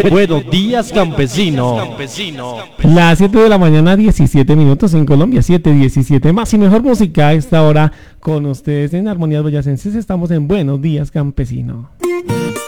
Buenos días, campesino. Las 7 de la mañana, 17 minutos en Colombia, 7:17. Más y mejor música a esta hora con ustedes en Armonías Boyacenses. Estamos en Buenos Días, Campesino.